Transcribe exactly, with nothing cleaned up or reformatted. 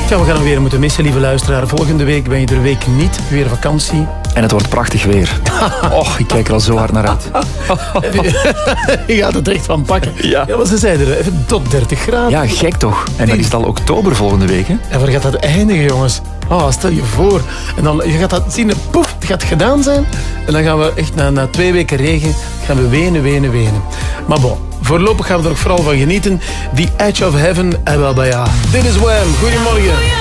Ja, we gaan hem weer moeten missen, lieve luisteraar. Volgende week ben je er een week niet. Weer vakantie. En het wordt prachtig weer. Och, ik kijk er al zo hard naar uit. Je gaat het echt van pakken. Ja. Ja, maar ze zeiden er, even tot dertig graden. Ja, gek toch? En dan is het al oktober volgende week, hè? En waar gaat dat eindigen, jongens? Oh, stel je voor. En dan je gaat dat zien, poef, het gaat gedaan zijn. En dan gaan we echt na, na twee weken regen, gaan we wenen, wenen, wenen. Maar bon, voorlopig gaan we er nog vooral van genieten. The Edge of Heaven, en wel bij ja. Dit is Wham. Goedemorgen.